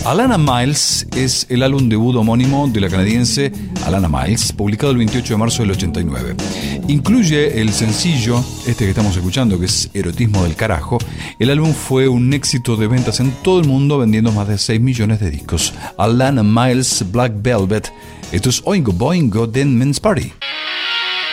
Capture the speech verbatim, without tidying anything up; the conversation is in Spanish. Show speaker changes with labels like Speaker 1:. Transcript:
Speaker 1: Alana Miles es el álbum debut homónimo de la canadiense Alana Miles, publicado el veintiocho de marzo del ochenta y nueve. Incluye el sencillo, este que estamos escuchando, que es Erotismo del Carajo. El álbum fue un éxito de ventas en todo el mundo, vendiendo más de seis millones de discos. Alana Miles, Black Velvet. Esto es Oingo Boingo, Den Men's Party.